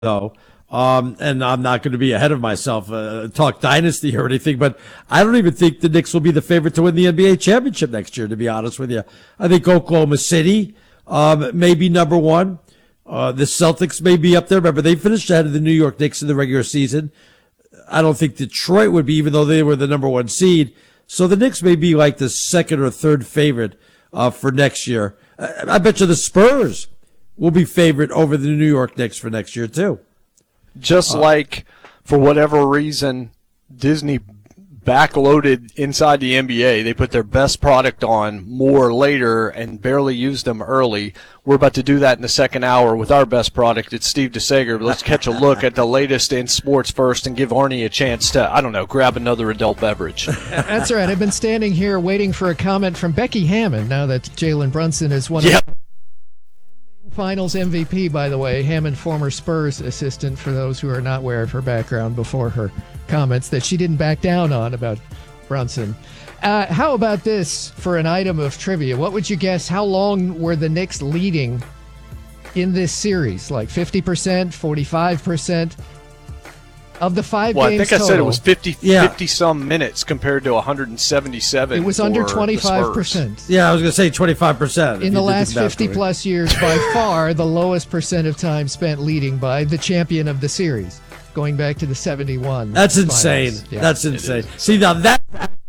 though. And I'm not going to be ahead of myself, talk dynasty or anything, but I don't even think the Knicks will be the favorite to win the NBA championship next year, to be honest with you. I think Oklahoma City, may be number one. The Celtics may be up there. Remember, they finished ahead of the New York Knicks in the regular season. I don't think Detroit would be, even though they were the number one seed. So the Knicks may be like the second or third favorite, for next year. I bet you the Spurs will be favorite over the New York Knicks for next year too. Just like, for whatever reason, Disney backloaded inside the NBA. They put their best product on more later and barely used them early. We're about to do that in the second hour with our best product. It's Steve DeSager. But let's catch a look at the latest in sports first and give Arnie a chance to, I don't know, grab another adult beverage. That's right. I've been standing here waiting for a comment from Becky Hammond now that Jalen Brunson is one of the Finals MVP, by the way. Hammond, former Spurs assistant, for those who are not aware of her background before her comments that she didn't back down on about Brunson. How about this for an item of trivia? What would you guess? How long were the Knicks leading in this series? Like 50%, 45%? Of the five games I think total, I said it was 50-some minutes compared to 177. It was under 25%. Yeah, I was going to say 25%. In the last 50-plus years, by far the lowest percent of time spent leading by the champion of the series, going back to the 71. That's finals. insane. Yeah. That's insane. See, now that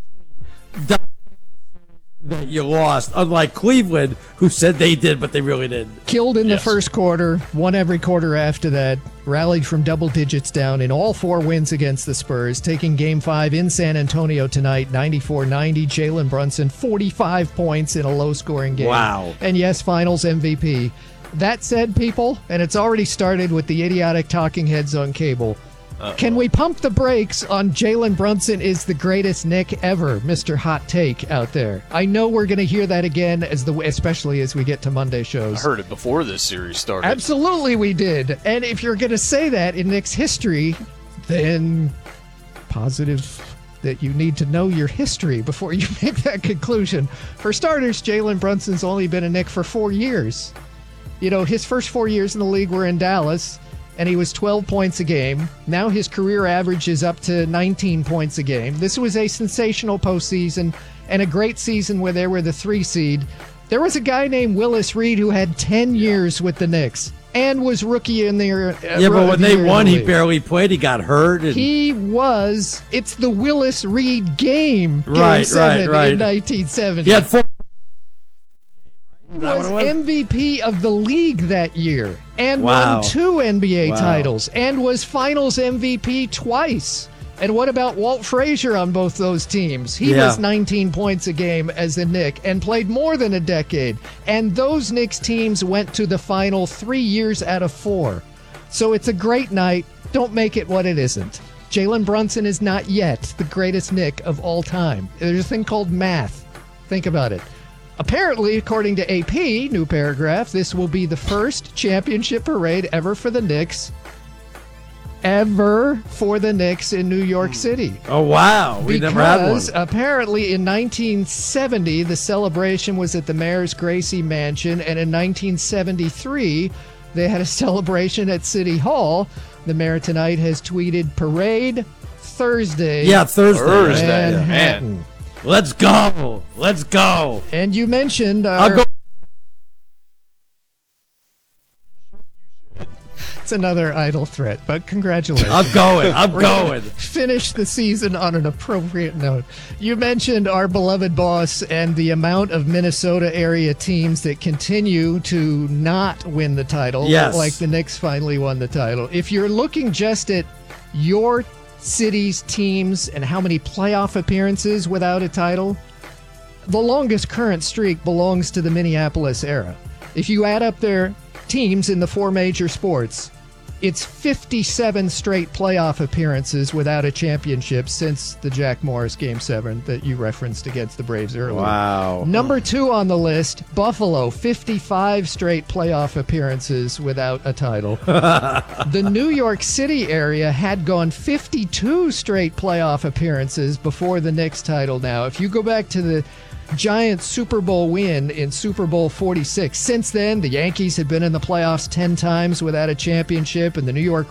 you lost, unlike Cleveland, who said they did, but they really didn't. Killed in the first quarter, won every quarter after that, rallied from double digits down in all four wins against the Spurs, taking Game 5 in San Antonio tonight, 94-90. Jalen Brunson, 45 points in a low-scoring game. Wow. And yes, Finals MVP. That said, people, and it's already started with the idiotic talking heads on cable, can we pump the brakes on Jalen Brunson is the greatest Knick ever, Mr. Hot Take out there? I know we're going to hear that again, especially as we get to Monday shows. I heard it before this series started. Absolutely we did. And if you're going to say that in Knicks history, then positive that you need to know your history before you make that conclusion. For starters, Jalen Brunson's only been a Knick for 4 years. You know, his first 4 years in the league were in Dallas, and he was 12 points a game. Now his career average is up to 19 points a game. This was a sensational postseason and a great season where they were the 3 seed. There was a guy named Willis Reed who had 10 years with the Knicks and was rookie in the but when they won, he barely played. He got hurt. It's the Willis Reed game. Right. In 1970. He had 4. Was MVP of the league that year and won 2 NBA titles and was Finals MVP twice. And what about Walt Frazier on both those teams? He was 19 points a game as a Knick and played more than a decade. And those Knicks teams went to the final 3 years out of 4. So it's a great night. Don't make it what it isn't. Jalen Brunson is not yet the greatest Knick of all time. There's a thing called math. Think about it. Apparently, according to AP, new paragraph, this will be the first championship parade ever for the Knicks. Ever for the Knicks in New York City. Oh, wow. We never had one. Because apparently in 1970, the celebration was at the Mayor's Gracie Mansion, and in 1973, they had a celebration at City Hall. The mayor tonight has tweeted, Parade Thursday. Yeah, Thursday. Manhattan. Man. Let's go. Let's go. And you mentioned I'll go. It's another idle threat, but congratulations. I'm going. Finish the season on an appropriate note. You mentioned our beloved boss and the amount of Minnesota area teams that continue to not win the title. Yes. Like the Knicks finally won the title. If you're looking just at your city's teams and how many playoff appearances without a title, the longest current streak belongs to the Minneapolis era. If you add up their teams in the 4 major sports, it's 57 straight playoff appearances without a championship since the Jack Morris Game 7 that you referenced against the Braves earlier. Wow. Number 2 on the list, Buffalo, 55 straight playoff appearances without a title. The New York City area had gone 52 straight playoff appearances before the Knicks title now. If you go back to the Giants Super Bowl win in Super Bowl 46. Since then, the Yankees had been in the playoffs 10 times without a championship, and the New York